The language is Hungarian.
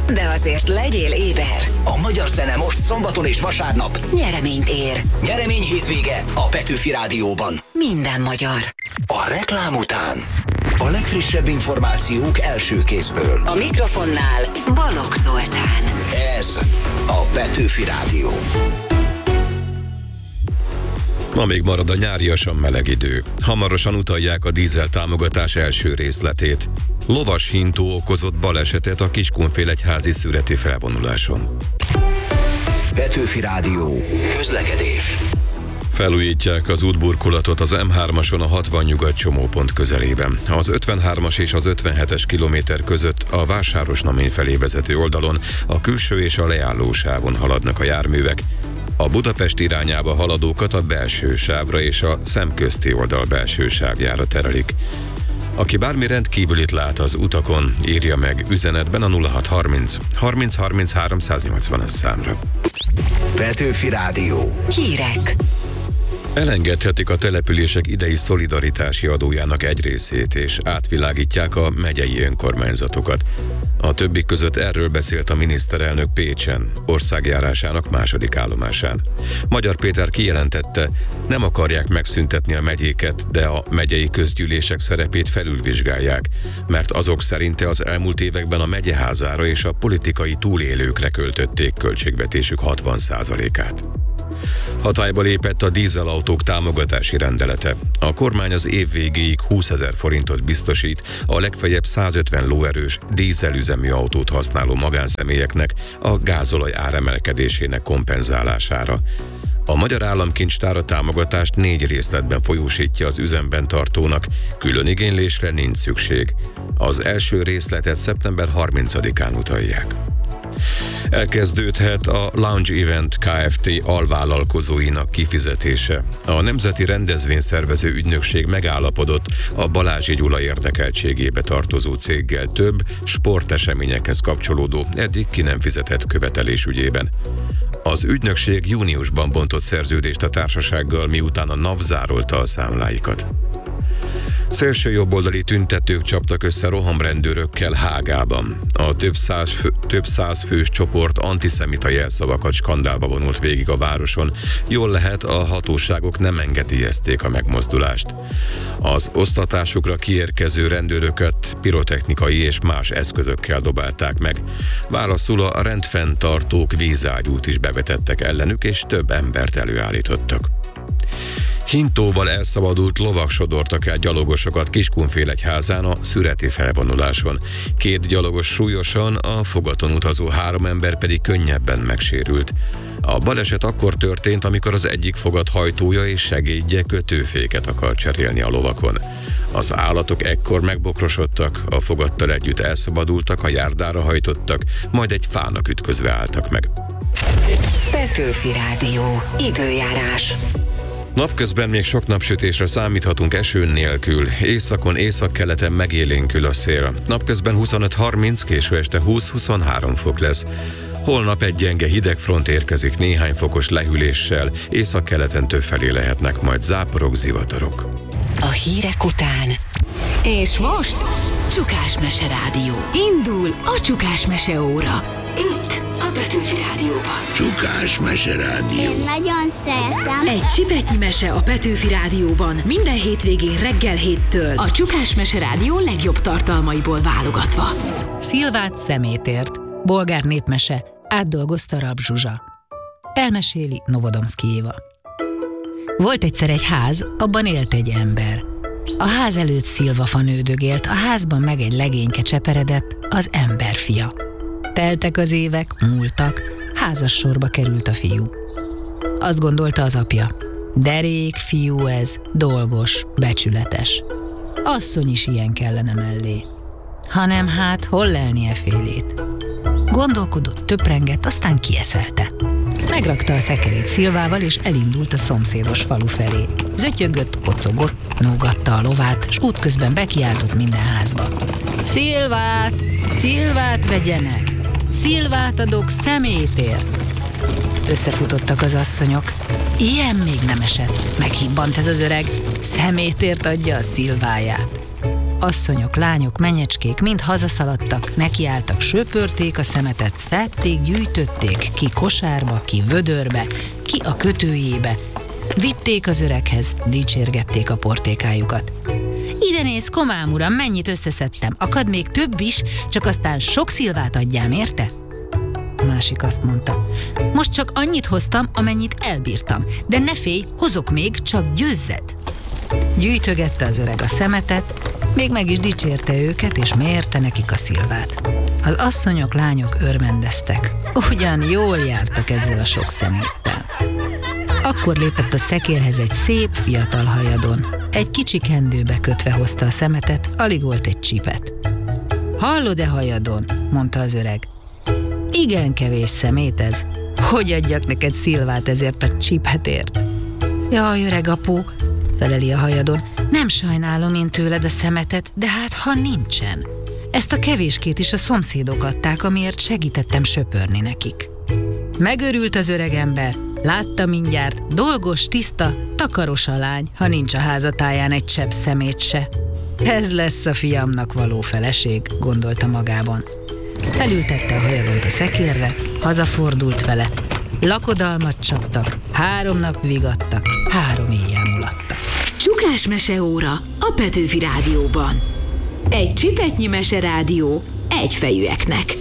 de azért legyél éber. A magyar zene most szombaton és vasárnap Nyereményt ér. Nyeremény hétvége a Petőfi Rádióban. Minden magyar. A reklám után a legfrissebb információk első kézből. A mikrofonnál Balogh Zoltán. Ez a Petőfi Rádió. Ma még marad a nyáriasan meleg idő. Hamarosan utalják a dízel támogatás első részletét. Lovas hintó okozott balesetet a Kiskunfélegyházi szüreti felvonuláson. Petőfi Rádió. Közlekedés. Felújítják az útburkolatot az M3-ason a 60 nyugat csomópont közelében. Az 53-as és az 57-es kilométer között a Vásárosnamény felé vezető oldalon a külső és a leálló sávon haladnak a járművek. A Budapest irányába haladókat a belső sávra és a szemközti oldal belső sávjára terelik. Aki bármi rendkívülit lát az utakon, írja meg üzenetben a 0630 30 33 180-as számra. Petőfi Rádió. Hírek. Elengedhetik a települések idei szolidaritási adójának egy részét, és átvilágítják a megyei önkormányzatokat. A többi között erről beszélt a miniszterelnök Pécsen, országjárásának második állomásán. Magyar Péter kijelentette, nem akarják megszüntetni a megyéket, de a megyei közgyűlések szerepét felülvizsgálják, mert azok szerinte az elmúlt években a megyeházára és a politikai túlélőkre költötték költségvetésük 60%-át. Hatályba lépett a dízelautók támogatási rendelete. A kormány az év végéig 20 000 forintot biztosít a legfeljebb 150 lóerős dízelüzemű autót használó magánszemélyeknek a gázolaj áremelkedésének kompenzálására. A Magyar Államkincstár a támogatást 4 részletben folyósítja az üzemben tartónak, külön igénylésre nincs szükség. Az első részletet szeptember 30-án utalják. Elkezdődhet a Lounge Event Kft. Alvállalkozóinak kifizetése. A Nemzeti Rendezvényszervező Ügynökség megállapodott a Balázsi Gyula érdekeltségébe tartozó céggel több sporteseményekhez kapcsolódó, eddig ki nem fizetett követelés ügyében. Az ügynökség júniusban bontott szerződést a társasággal, miután a NAV zárolta a számláikat. Szélsőjobboldali tüntetők csaptak össze rohamrendőrökkel Hágában. A több száz fős csoport antiszemita jelszavakat skandálva vonult végig a városon. Jól lehet, a hatóságok nem engedélyezték a megmozdulást. Az osztatásukra kiérkező rendőröket pirotechnikai és más eszközökkel dobálták meg. Válaszul a rendfenntartók vízágyút is bevetettek ellenük, és több embert előállítottak. Hintóval elszabadult lovak sodortak el gyalogosokat Kiskunfélegyházán a szüreti felvonuláson. 2 gyalogos súlyosan, a fogaton utazó 3 ember pedig könnyebben megsérült. A baleset akkor történt, amikor az egyik fogat hajtója és segédje kötőféket akar cserélni a lovakon. Az állatok ekkor megbokrosodtak, a fogattal együtt elszabadultak, a járdára hajtottak, majd egy fának ütközve álltak meg. Petőfi Rádió. Időjárás. Napközben még sok napsütésre számíthatunk eső nélkül. Északon, északkeleten megélénkül a szél. Napközben 25-30, késő este 20-23 fok lesz. Holnap egy gyenge hidegfront érkezik néhány fokos lehűléssel, északkeleten többfelé lehetnek majd záporok, zivatarok. A hírek után. És most Csukás Mese Rádió. Indul a Csukás Mese óra. Itt a Petőfi Rádióban. Csukás Mese Rádió. Én nagyon szeretem. Egy csipetnyi mese a Petőfi Rádióban. Minden hétvégén reggel 7-től. A Csukás Mese Rádió legjobb tartalmaiból válogatva. Szilvát szemétért. Bolgár népmese. Átdolgozta Rab Zsuzsa. Elmeséli Novodomszky Éva. Volt egyszer egy ház, abban élt egy ember. A ház előtt szilvafa nődögélt, a házban meg egy legényke cseperedett, az ember fia. Teltek az évek, múltak, házas sorba került a fiú. Azt gondolta az apja, derék fiú ez, dolgos, becsületes. Asszony is ilyen kellene mellé. Hanem hát, hol lelnie félét. Gondolkodott, töprengett, aztán kieszelte. Megrakta a szekerét szilvával, és elindult a szomszédos falu felé. Zötyögött, kocogott, nógatta a lovát, s útközben bekiáltott minden házba. Szilvát! Szilvát vegyenek! Szilvát adok szemétért! Összefutottak az asszonyok. Ilyen még nem esett. Meghibbant ez az öreg. Szemétért adja a szilváját. asszonyok, lányok, menyecskék mind hazaszaladtak, nekiálltak, söpörték a szemetet, fették, gyűjtötték, ki kosárba, ki vödörbe, ki a kötőjébe. Vitték az öreghez, dicsérgették a portékájukat. Ide nézz, komám uram, mennyit összeszedtem, akad még több is, csak aztán sok szilvát adjám, érte? A másik azt mondta, most csak annyit hoztam, amennyit elbírtam, de ne félj, hozok még, csak győzzed. Gyűjtögette az öreg a szemetet, még meg is dicsérte őket, és mérte nekik a szilvát. Az asszonyok, lányok örvendeztek, ugyan jól jártak ezzel a sok szeméttel. Akkor lépett a szekérhez egy szép fiatal hajadon. Egy kicsi kendőbe kötve hozta a szemetet, alig volt egy csipet. Hallod-e, hajadon? Mondta az öreg. Igen kevés szemét ez. Hogy adjak neked szilvát ezért a csipetért? Jaj, öreg apó, feleli a hajadon, nem sajnálom én tőled a szemetet, de hát ha nincsen. Ezt a kevéskét is a szomszédok adták, amiért segítettem söpörni nekik. Megörült az öregember, látta mindjárt, dolgos, tiszta, takaros a lány, ha nincs a házatáján egy csepp szemét se. Ez lesz a fiamnak való feleség, gondolta magában. Felültette a hajadont a szekérre, hazafordult vele. Lakodalmat csaptak, 3 nap vigadtak, 3 éjjel mulattak. Csukás meseóra a Petőfi Rádióban. Egy csipetnyi meserádió egyfejűeknek.